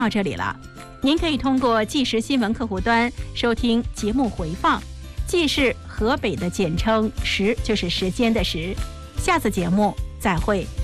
到这里了。您可以通过即时新闻客户端收听节目回放，即是河北的简称，时就是时间的时。下次节目再会。